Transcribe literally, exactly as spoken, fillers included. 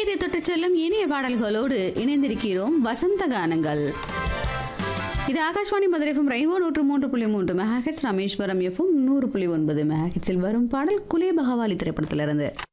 இதயத்தை தொட்டு செல்லும் இனிய பாடல்களோடு இணைந்திருக்கிறோம் வசந்த கானங்கள். இது ஆகாஷ்வாணி மதுரை எஃப்எம் ரெயின்போ நூற்று மூன்று புள்ளி மூன்று மெகாஹெட்ஸ், ராமேஸ்வரம் எஃப்எம் நூறு புள்ளி ஒன்பது மெகாஹெட்ஸில் வரும் பாடல் குலே பகவாலி திரைப்படத்திலிருந்து.